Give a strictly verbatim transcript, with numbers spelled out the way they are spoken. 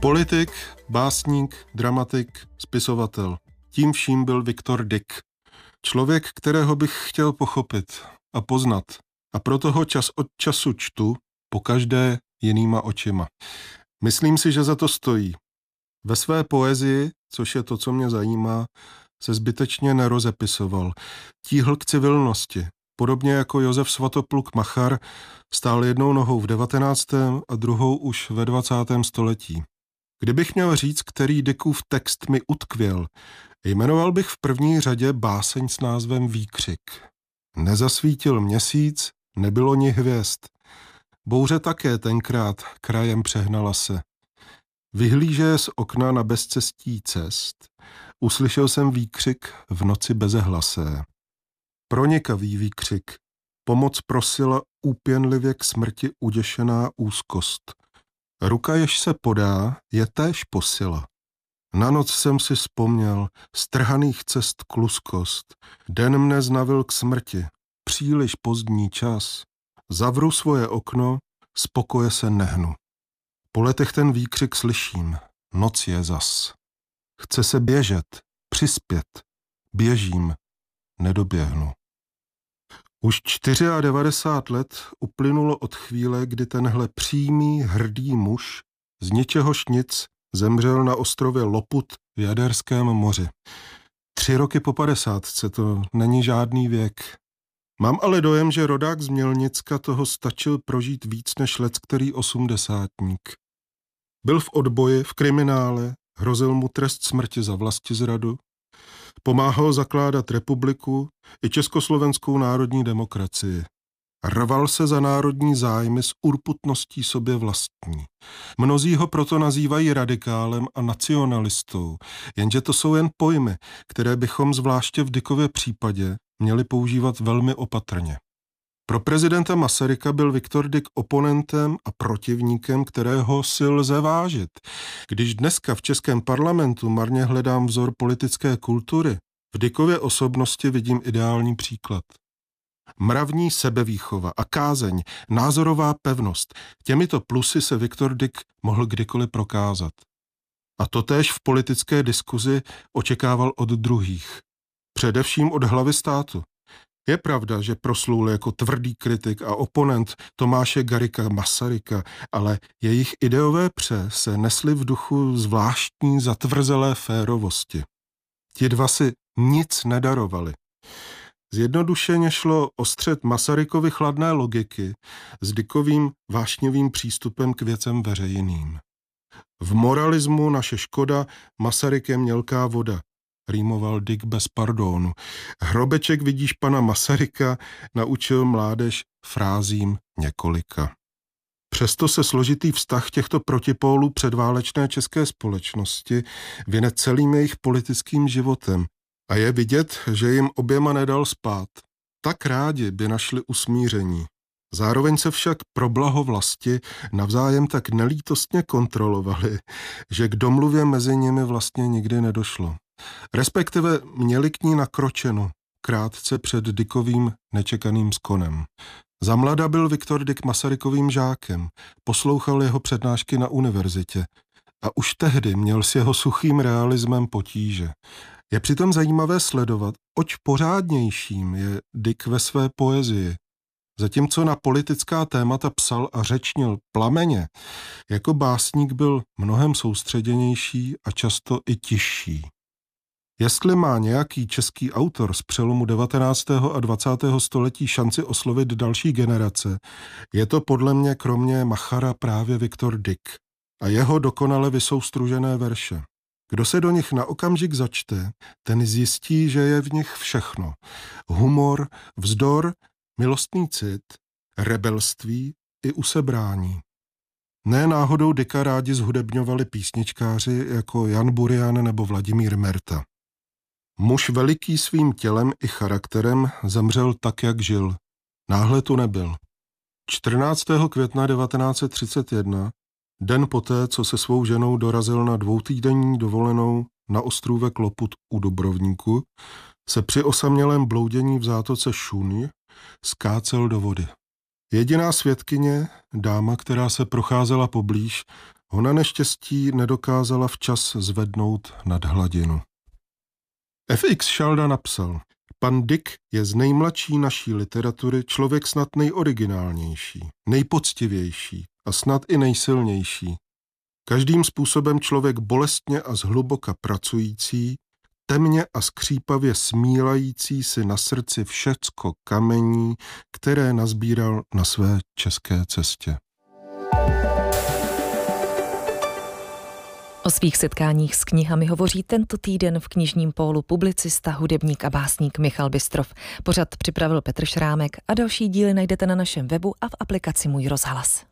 Politik, básník, dramatik, spisovatel. Tím vším byl Viktor Dyk. Člověk, kterého bych chtěl pochopit a poznat. A proto ho čas od času čtu, pokaždé jinýma očima. Myslím si, že za to stojí. Ve své poezii, což je to, co mě zajímá, se zbytečně nerozepisoval. Tíhl k civilnosti. Podobně jako Josef Svatopluk Machar stál jednou nohou v devatenáctém a druhou už ve dvacátém století. Kdybych měl říct, který Dykův text mi utkvěl, jmenoval bych v první řadě báseň s názvem Výkřik. Nezasvítil měsíc, nebylo ni hvězd. Bouře také tenkrát krajem přehnala se. Vyhlíže z okna na bezcestí cest, uslyšel jsem výkřik v noci bezehlasé. Pronikavý výkřik, pomoc prosila úpěnlivě k smrti uděšená úzkost. Ruka, jež se podá, je též posila. Na noc jsem si vzpomněl, strhaných cest kluskost. Den mne znavil k smrti, příliš pozdní čas. Zavru svoje okno, z pokoje se nehnu. Po letech ten výkřik slyším, noc je zas. Chce se běžet, přispět, běžím, nedoběhnu. Už devadesát čtyři let uplynulo od chvíle, kdy tenhle přímý, hrdý muž z ničehož nic zemřel na ostrově Lopud v Jaderském moři. Tři roky po padesátce, to není žádný věk. Mám ale dojem, že rodák z Mělnicka toho stačil prožít víc než leckterý osmdesátník. Byl v odboji, v kriminále, hrozil mu trest smrti za vlastizradu, pomáhal zakládat republiku i Československou národní demokracii. Rval se za národní zájmy s urputností sobě vlastní. Mnozí ho proto nazývají radikálem a nacionalistou, jenže to jsou jen pojmy, které bychom zvláště v Dykově případě měli používat velmi opatrně. Pro prezidenta Masaryka byl Viktor Dyk oponentem a protivníkem, kterého si lze vážit. Když dneska v českém parlamentu marně hledám vzor politické kultury, v Dykově osobnosti vidím ideální příklad. Mravní sebevýchova a kázeň, názorová pevnost, těmito plusy se Viktor Dyk mohl kdykoliv prokázat. A totéž v politické diskuzi očekával od druhých. Především od hlavy státu. Je pravda, že proslul jako tvrdý kritik a oponent Tomáše Garrigua Masaryka, ale jejich ideové pře se nesly v duchu zvláštní zatvrzelé férovosti. Ti dva si nic nedarovali. Zjednodušeně šlo o střet Masarykovy chladné logiky s Dykovým vášnivým přístupem k věcem veřejným. V moralismu naše škoda, Masaryk je mělká voda, rýmoval Dyk bez pardónu. Hrobeček vidíš pana Masaryka naučil mládež frázím několika. Přesto se složitý vztah těchto protipólů předválečné české společnosti vyne celým jejich politickým životem a je vidět, že jim oběma nedal spát. Tak rádi by našli usmíření. Zároveň se však pro blaho vlasti navzájem tak nelítostně kontrolovali, že k domluvě mezi nimi vlastně nikdy nedošlo. Respektive měli k ní nakročeno, krátce před Dykovým nečekaným skonem. Za mlada byl Viktor Dyk Masarykovým žákem, poslouchal jeho přednášky na univerzitě a už tehdy měl s jeho suchým realismem potíže. Je přitom zajímavé sledovat, oč pořádnějším je Dyk ve své poezii. Zatímco na politická témata psal a řečnil plameně, jako básník byl mnohem soustředěnější a často i tišší. Jestli má nějaký český autor z přelomu devatenáctého a dvacátého století šanci oslovit další generace, je to podle mě kromě Machara právě Viktor Dyk a jeho dokonale vysoustružené verše. Kdo se do nich na okamžik začte, ten zjistí, že je v nich všechno. Humor, vzdor, milostný cit, rebelství i usebrání. Ne náhodou Dyka rádi zhudebňovali písničkáři jako Jan Burian nebo Vladimír Merta. Muž veliký svým tělem i charakterem zemřel tak, jak žil. Náhle tu nebyl. čtrnáctého května devatenáct set třicet jedna, den poté, co se svou ženou dorazil na dvoutýdenní dovolenou na ostrůvek Lopud u Dubrovníku, se při osamělém bloudění v zátoce Šunj skácel do vody. Jediná svědkyně, dáma, která se procházela poblíž, ho na neštěstí nedokázala včas zvednout nad hladinu. F X Šalda napsal: Pan Dick je z nejmladší naší literatury člověk snad nejoriginálnější, nejpoctivější a snad i nejsilnější. Každým způsobem člověk bolestně a zhluboka pracující, temně a skřípavě smílající si na srdci všecko kamení, které nazbíral na své české cestě. O svých setkáních s knihami hovoří tento týden v knižním pólu publicista, hudebník a básník Michal Bystrov. Pořad připravil Petr Šrámek a další díly najdete na našem webu a v aplikaci Můj rozhlas.